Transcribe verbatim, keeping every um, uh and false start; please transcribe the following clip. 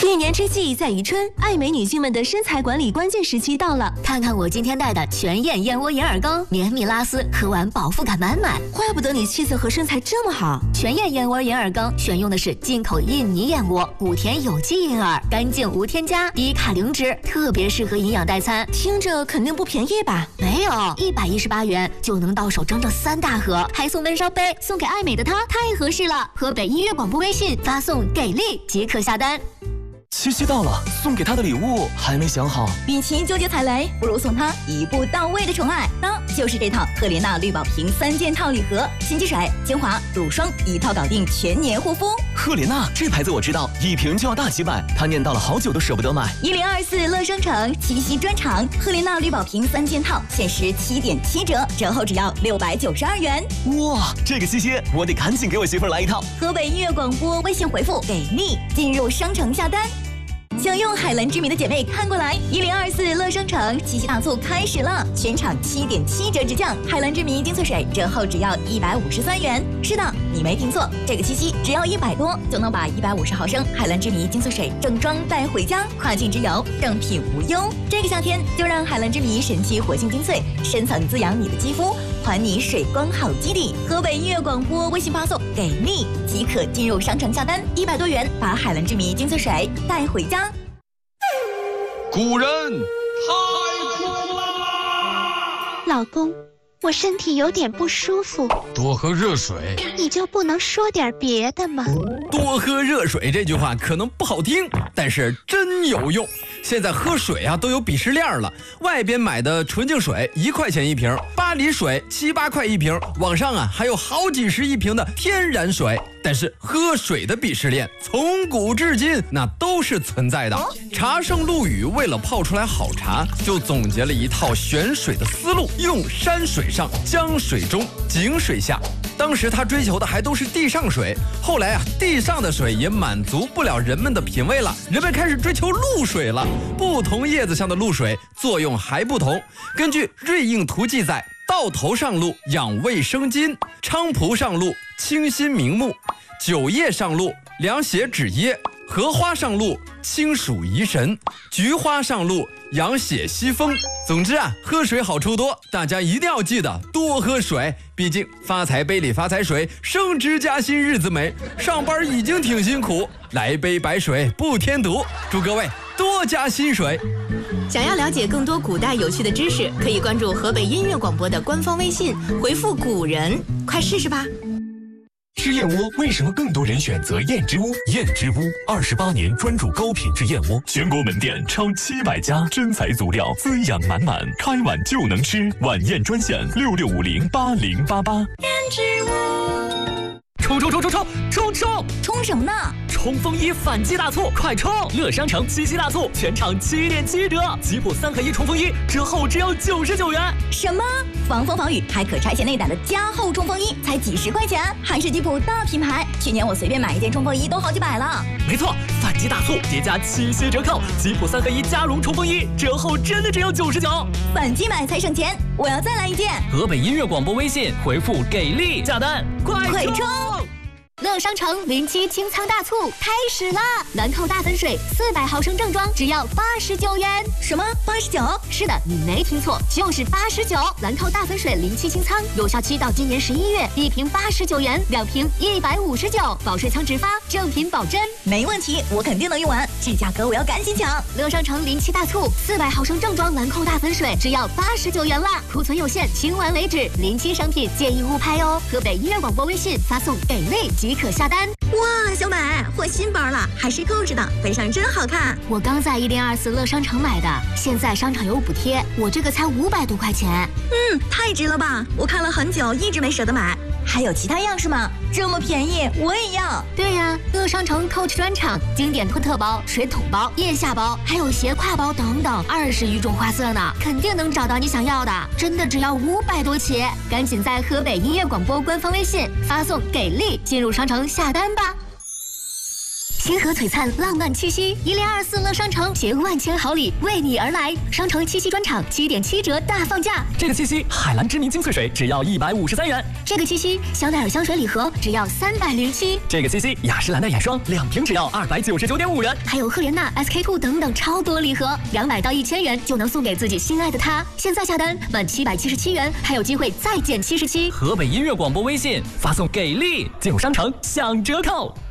一年之计在于春，爱美女性们的身材管理关键时期到了。 看看我今天带的全燕燕窝银耳羹，绵密拉丝，喝完饱腹感满满。 怪不得你气色和身材这么好。 全燕燕窝银耳羹选用的是进口印尼燕窝，谷田有机银耳，干净无添加，低卡零脂，特别适合营养代餐。 听着肯定不便宜吧？ 没有，一百一十八元就能到手整整三大盒，还送温烧杯，送给爱美的她太合适了。河北音乐广播微信发送给力即可下单。 七夕到了，送给他的礼物还没想好。 与其纠结踩雷，不如送他一步到位的宠爱。那就是这套赫莲娜绿宝瓶三件套礼盒，洗肌水、精华、乳霜一套搞定，全年护肤。 赫莲娜这牌子我知道，一瓶就要大几百，他念叨了好久都舍不得买。 一零二四乐商城七夕专场，赫莲娜绿宝瓶三件套限时七点七折，折后只要六百九十二元。 哇，这个七夕我得赶紧给我媳妇儿来一套。 河北音乐广播微信回复给力，进入商城下单。想用海蓝之谜的姐妹看过来，一零二四乐商城七夕大促开始了，全场七点七折直降，海蓝之谜精粹水折后只要一百五十三元。是的，你没听错，这个七夕只要一百多就能把一百五十毫升海蓝之谜精粹水正装带回家，跨境之游正品无忧。这个夏天就让海蓝之谜神奇活性精粹深层滋养你的肌肤，还你水光好基底。河北音乐广播微信发送给力即可进入商城下单，一百多元把海蓝之谜精粹水带回家。 古人太苦啦！ 老公，我身体有点不舒服， 多喝热水。 你就不能说点别的吗？ 多喝热水这句话可能不好听，但是真有用。现在喝水啊都有鄙视链了，外边买的纯净水一块钱一瓶，巴黎水七八块一瓶，网上啊还有好几十一瓶的天然水。但是喝水的鄙视链从古至今那都是存在的。茶圣陆羽为了泡出来好茶，就总结了一套选水的思路，用山水上，江水中，井水下。当时他追求的还都是地上水，后来啊，地上的水也满足不了人们的品味了，人们开始追求露水了。不同叶子上的露水作用还不同。根据《瑞应图》记载，稻头上露养胃生津，菖蒲上露清心明目，酒叶上露凉血止噎，荷花上露清暑怡神，菊花上露养血息风。总之啊，喝水好处多，大家一定要记得多喝水。毕竟发财杯里发财水，升职加薪日子美。上班已经挺辛苦，来杯白水不添堵。祝各位多加薪水。 想要了解更多古代有趣的知识，可以关注河北音乐广播的官方微信，回复古人，快试试吧。 吃燕窝为什么更多人选择燕之屋？燕之屋二十八年专注高品质燕窝，全国门店超七百家，真材足料，滋养满满，开碗就能吃。晚宴专线六六五零八零八八。 燕之屋， 冲冲冲冲冲冲冲冲什么呢？ 冲锋衣反击大促，快冲！乐商城七夕大促，全场七点七折，吉普三合一冲锋衣折后只要九十九元。 什么？防风防雨还可拆卸内胆的加厚冲锋衣才几十块钱，还是吉普大品牌。去年我随便买一件冲锋衣都好几百了。 没错，反击大促叠加七夕折扣，吉普三合一加绒冲锋衣折后真的只要九十九。 反击买才省钱，我要再来一件。 河北音乐广播微信回复给力下单，快快冲！ 乐商城零七清仓大促开始了，兰蔻大粉水四百毫升正装只要八十九元。 什么？八十九？ 是的，你没听错，就是八十九。兰蔻大粉水零七清仓，有效期到今年十一月，一瓶八十九元，两瓶一百五十九，保税仓直发，正品保真。 没问题，我肯定能用完，这价格我要赶紧抢。 乐商城零七大促，四百毫升正装兰蔻大粉水只要八十九元了，库存有限，清完为止。零七商品建议勿拍哦。河北音乐广播微信发送给力即可下单。 哇，小美换新包了，还是扣着的，背上真好看。 我刚在一零二四乐商城买的，现在商场有补贴，我这个才五百多块钱。 嗯，太值了吧！我看了很久，一直没舍得买。还有其他样式吗？这么便宜，我也要。 对呀、啊，乐商城 Coach 专场，经典托特包、水桶包、腋下包，还有斜挎包等等，二十余种花色呢，肯定能找到你想要的。真的只要五百多起，赶紧在河北音乐广播官方微信发送给力，进入商城下单吧。 星河璀璨，浪漫气息。一零二四乐商城携万千好礼为你而来，商城七夕专场七点七折大放价。 这个七夕，海蓝之谜精粹水只要一百五十三元。 这个七夕，香奈儿香水礼盒只要三百零七。 这个七夕，雅诗兰黛眼霜两瓶只要二百九十九点五元。 还有赫莲娜、S K two 等等超多礼盒，两百到一千元就能送给自己心爱的他。现在下单满七百七十七元，还有机会再减七十七。 河北音乐广播微信发送给力，进入商城享折扣。